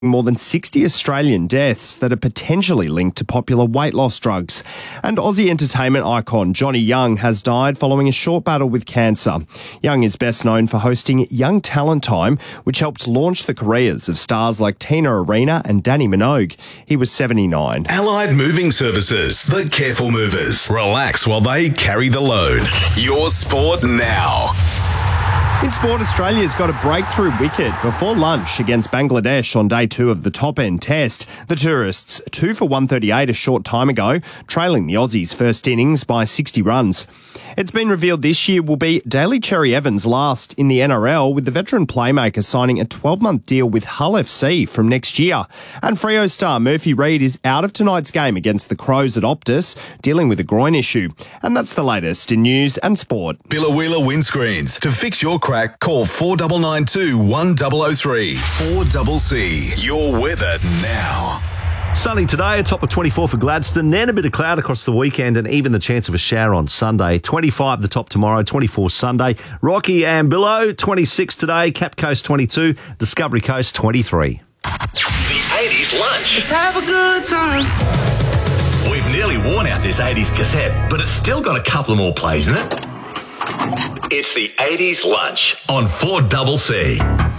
more than 60 Australian deaths that are potentially linked to popular weight loss drugs. And Aussie entertainment icon Johnny Young has died following a short battle with cancer. Young is best known for hosting Young Talent Time, which helped launch the careers of stars like Tina Arena and Danny Minogue. He was 79. Allied Moving Services, the careful movers. Relax while they carry the load. Your sport now. In sport, Australia's got a breakthrough wicket before lunch against Bangladesh on day 2 of the top-end test. The tourists 2 for 138 a short time ago, trailing the Aussies' first innings by 60 runs. It's been revealed this year will be Daly Cherry Evans' last in the NRL, with the veteran playmaker signing a 12-month deal with Hull FC from next year. And Freo star Murphy Reid is out of tonight's game against the Crows at Optus, dealing with a groin issue. And that's the latest in news and sport. Billa Windscreens. To fix your crack, call 4992 1003. 4CC. Your weather now. Sunny today, a top of 24 for Gladstone, then a bit of cloud across the weekend and even the chance of a shower on Sunday. 25 the top tomorrow, 24 Sunday. Rocky and Billow, 26 today. Cap Coast, 22. Discovery Coast, 23. The 80s lunch. Let's have a good time. We've nearly worn out this 80s cassette, but it's still got a couple more plays in it. It's the 80s lunch on 4CC.